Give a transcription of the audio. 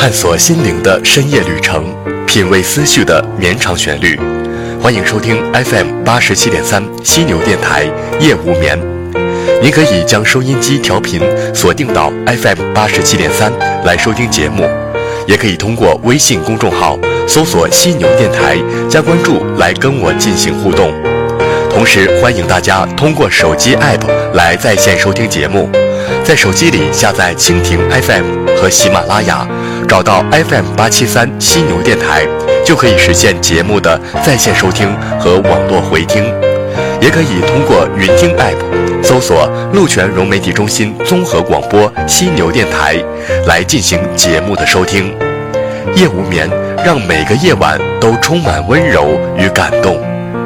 探索心灵的深夜旅程，品味思绪的绵长旋律。欢迎收听 FM87.3 犀牛电台夜无眠。您可以将收音机调频锁定到 FM87.3 来收听节目，也可以通过微信公众号搜索犀牛电台加关注来跟我进行互动。同时欢迎大家通过手机 App 来在线收听节目，在手机里下载蜻蜓 FM 和喜马拉雅，找到 FM873 犀牛电台，就可以实现节目的在线收听和网络回听。也可以通过云听 App 搜索鹿泉融媒体中心综合广播犀牛电台来进行节目的收听。夜无眠，让每个夜晚都充满温柔与感动。